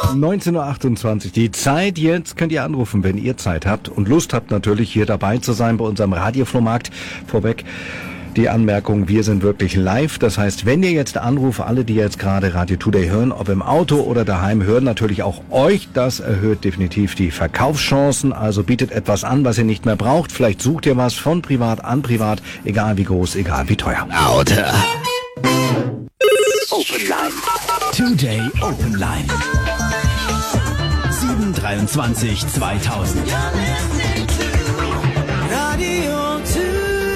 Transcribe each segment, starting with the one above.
19:28 Uhr. Die Zeit, jetzt könnt ihr anrufen, wenn ihr Zeit habt und Lust habt, natürlich hier dabei zu sein bei unserem Radioflohmarkt. Vorweg die Anmerkung, wir sind wirklich live. Das heißt, wenn ihr jetzt anruft, alle, die jetzt gerade Radio Today hören, ob im Auto oder daheim, hören natürlich auch euch. Das erhöht definitiv die Verkaufschancen. Also bietet etwas an, was ihr nicht mehr braucht. Vielleicht sucht ihr was von privat an privat, egal wie groß, egal wie teuer. Auto. Open Line. Today Open Line. 723 2000. Radio Today.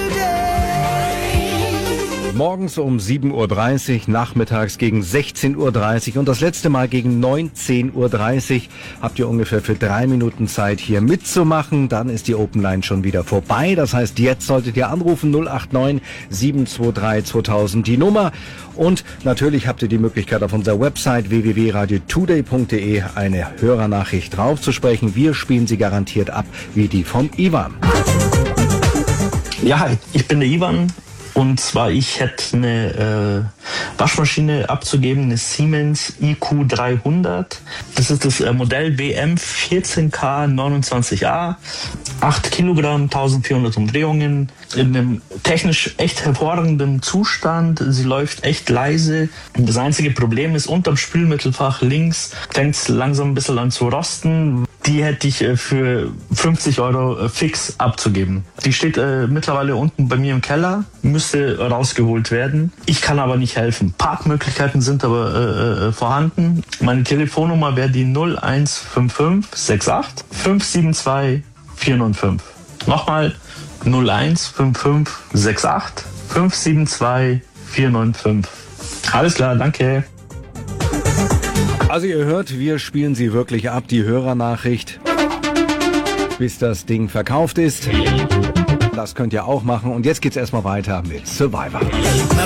Morgens um 7:30 Uhr, nachmittags gegen 16:30 Uhr und das letzte Mal gegen 19:30 Uhr habt ihr ungefähr für 3 Minuten Zeit, hier mitzumachen. Dann ist die Open Line schon wieder vorbei. Das heißt, jetzt solltet ihr anrufen 089 723 2000 die Nummer. Und natürlich habt ihr die Möglichkeit, auf unserer Website www.radiotoday.de eine Hörernachricht draufzusprechen. Wir spielen sie garantiert ab, wie die vom Ivan. Ja, ich bin der Ivan. Und zwar, ich hätte eine Waschmaschine abzugeben, eine Siemens IQ300. Das ist das Modell WM 14K29A. 8 Kilogramm, 1400 Umdrehungen. In einem technisch echt hervorragenden Zustand. Sie läuft echt leise. Das einzige Problem ist, unterm Spülmittelfach links fängt es langsam ein bisschen an zu rosten. Die hätte ich für 50 Euro fix abzugeben. Die steht mittlerweile unten bei mir im Keller, müsste rausgeholt werden. Ich kann aber nicht helfen. Parkmöglichkeiten sind aber vorhanden. Meine Telefonnummer wäre die 0155 68 572 495. Nochmal 0155 68 572 495. Alles klar, danke. Also ihr hört, wir spielen sie wirklich ab, die Hörernachricht, bis das Ding verkauft ist. Das könnt ihr auch machen. Und jetzt geht's erstmal weiter mit Survivor.